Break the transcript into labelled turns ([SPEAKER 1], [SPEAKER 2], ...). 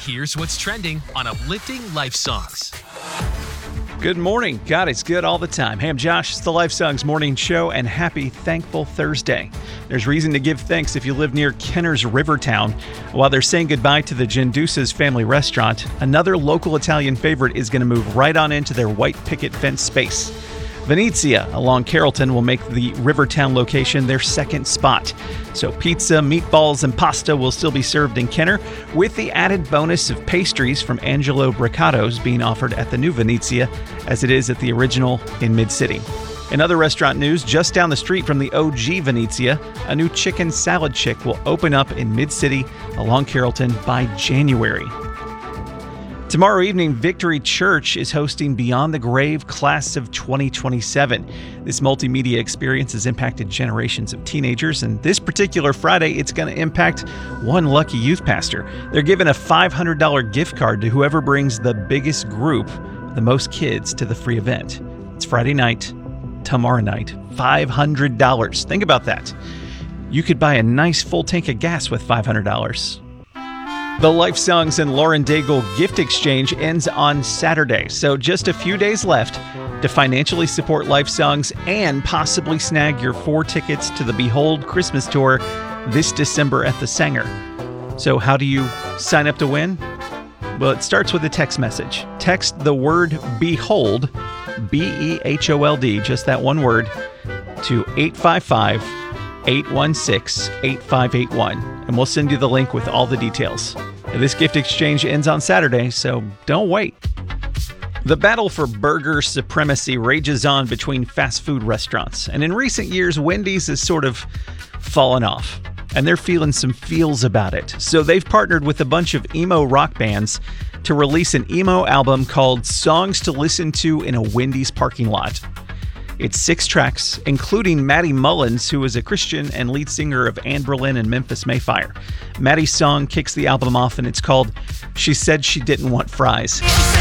[SPEAKER 1] Here's what's trending on Uplifting Life Songs.
[SPEAKER 2] Good morning. God, it's good all the time. Hey, I'm Josh. It's the Life Songs Morning Show, and happy Thankful Thursday. There's reason to give thanks if you live near Kenner's Rivertown. While they're saying goodbye to the Gendusas family restaurant, another local Italian favorite is going to move right on into their white picket fence space. Venezia along Carrollton will make the Rivertown location their second spot. So pizza, meatballs, and pasta will still be served in Kenner, with the added bonus of pastries from Angelo Bricato's being offered at the new Venezia, as it is at the original in Mid-City. In other restaurant news, just down the street from the OG Venezia, a new chicken salad chick will open up in Mid-City along Carrollton by January. Tomorrow evening, Victory Church is hosting Beyond the Grave Class of 2027. This multimedia experience has impacted generations of teenagers, and this particular Friday, it's going to impact one lucky youth pastor. They're giving a $500 gift card to whoever brings the biggest group, the most kids, to the free event. It's Friday night, tomorrow night, $500. Think about that. You could buy a nice full tank of gas with $500. The Life Songs and Lauren Daigle gift exchange ends on Saturday, so just a few days left to financially support Life Songs and possibly snag your 4 tickets to the Behold Christmas Tour this December at the Sanger. So how do you sign up to win? Well, it starts with a text message. Text the word BEHOLD, BEHOLD, just that one word, to 855-816-8581, and we'll send you the link with all the details. This gift exchange ends on Saturday, so don't wait. The battle for burger supremacy rages on between fast food restaurants, and in recent years, Wendy's has sort of fallen off, and they're feeling some feels about it. So they've partnered with a bunch of emo rock bands to release an emo album called Songs to Listen to in a Wendy's Parking Lot. It's 6 tracks, including Maddie Mullins, who is a Christian and lead singer of Anne Boleyn and Memphis Mayfire. Maddie's song kicks the album off, and it's called She Said She Didn't Want Fries.